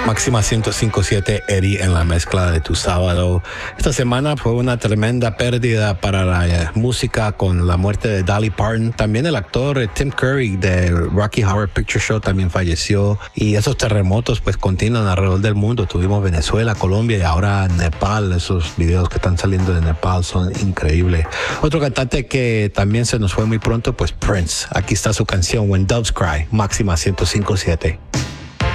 Máxima 105.7, Eddie en la mezcla de tu sábado. Esta semana fue una tremenda pérdida para la música con la muerte de Dolly Parton. También el actor Tim Curry de Rocky Horror Picture Show también falleció. Y esos terremotos pues continúan alrededor del mundo. Tuvimos Venezuela, Colombia y ahora Nepal. Esos videos que están saliendo de Nepal son increíbles. Otro cantante que también se nos fue muy pronto, pues Prince. Aquí está su canción When Doves Cry, Máxima 105.7.